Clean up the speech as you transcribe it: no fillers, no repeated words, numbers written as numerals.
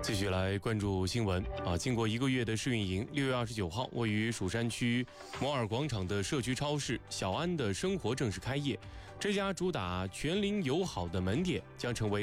继续来关注新闻经过1个月的试运营，6月29号，位于蜀山区摩尔广场的社区超市小安的生活正式开业。这家主打全龄友好的门店将成为